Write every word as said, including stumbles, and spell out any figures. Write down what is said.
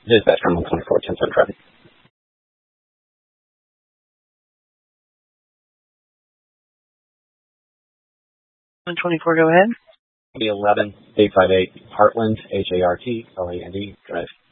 Dispatch from one twenty-four, ten seven traffic. one twenty-four, go ahead. eleven eight five eight Heartland, H A R T L A N D, drive.